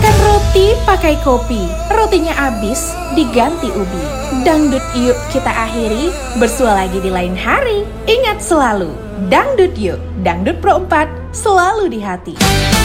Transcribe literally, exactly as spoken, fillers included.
Makan roti pakai kopi, rotinya habis diganti ubi. Dangdut yuk kita akhiri, bersua lagi di lain hari. Ingat selalu, dangdut yuk, dangdut pro empat selalu di hati.